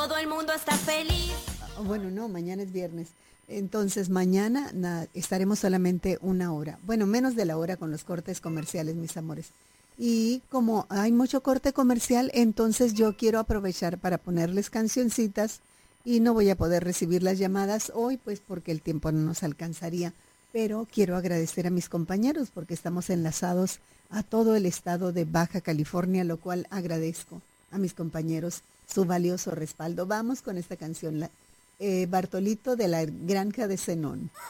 Todo el mundo está feliz. Bueno, no, mañana es viernes. Entonces, mañana estaremos solamente una hora. Bueno, menos de la hora con los cortes comerciales, mis amores. Y como hay mucho corte comercial, entonces yo quiero aprovechar para ponerles cancioncitas y no voy a poder recibir las llamadas hoy, pues porque el tiempo no nos alcanzaría. Pero quiero agradecer a mis compañeros porque estamos enlazados a todo el estado de Baja California, lo cual agradezco a mis compañeros su valioso respaldo. Vamos con esta canción, Bartolito de la Granja de Zenón.